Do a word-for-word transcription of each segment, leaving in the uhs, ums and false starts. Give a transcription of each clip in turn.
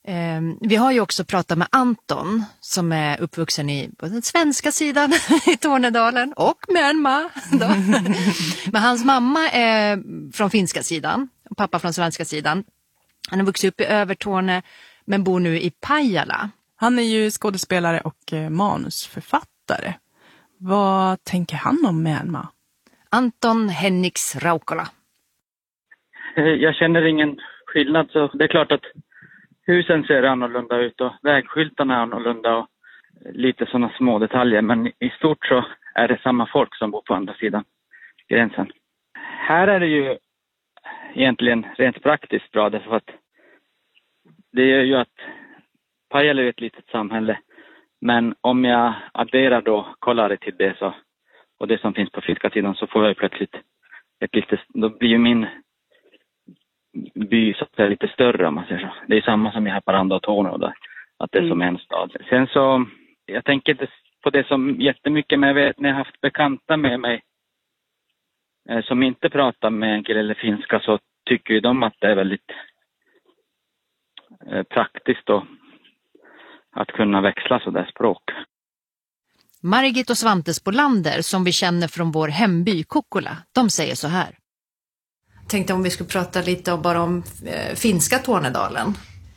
Eh, vi har ju också pratat med Anton som är uppvuxen i på den svenska sidan i Tornedalen och Myanmar. Men hans mamma är från finska sidan och pappa från svenska sidan. Han har vuxit upp i Övertorne men bor nu i Pajala. Han är ju skådespelare och eh, manusförfattare. Vad tänker han om Myanmar? Anton Henriks Raukola. Jag känner ingen skillnad, så det är klart att husen ser annorlunda ut och vägskyltarna är annorlunda och lite sådana små detaljer. Men i stort så är det samma folk som bor på andra sidan gränsen. Här är det ju egentligen rent praktiskt bra, därför att det gör ju att Pajala är ett litet samhälle. Men om jag adderar då Kolari till det så, och det som finns på finska sidan, så får jag plötsligt ett litet, då blir ju min by så att säga lite större, om man säger så. Det är samma som i Haparanda och Torneå där, att det är som en stad. Sen så, jag tänker inte på det som jättemycket, men jag vet när jag har haft bekanta med mig eh, som inte pratar med enkel eller finska, så tycker ju de att det är väldigt eh, praktiskt då, att kunna växla så där språk. Margit och Svante Spolander som vi känner från vår hemby Kokkola, de säger så här. Jag tänkte om vi skulle prata lite om, bara om eh, finska Tornedalen.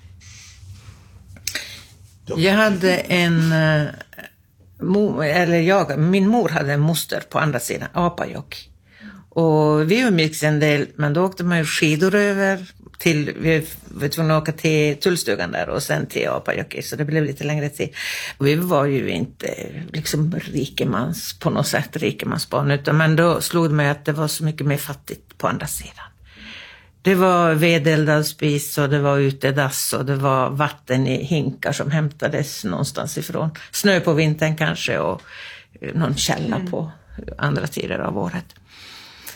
Jag hade en, äh, mo, eller jag, min mor hade en moster på andra sidan, Apajok. Och vi umgicks en del, men då åkte man ju skidor över till, vi var tvungna att åka till tullstugan där och sen till Apajoki, så det blev lite längre tid. Och vi var ju inte liksom rikemans, på något sätt rikemansbarn, utan men då slog det mig att det var så mycket mer fattigt på andra sidan. Det var vedeldad spis och det var utedass och det var vatten i hinkar som hämtades någonstans ifrån. Snö på vintern kanske och någon källa mm. på andra tider av året.